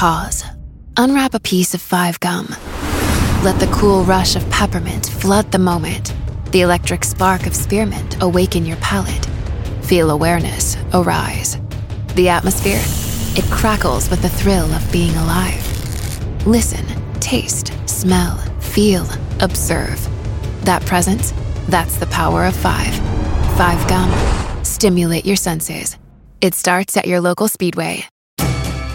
Pause. Unwrap a piece of 5 gum. Let the cool rush of peppermint flood the moment. The electric spark of spearmint awaken your palate. Feel awareness arise. The atmosphere, it crackles with the thrill of being alive. Listen, taste, smell, feel, observe. That presence, that's the power of 5. 5 gum. Stimulate your senses. It starts at your local Speedway.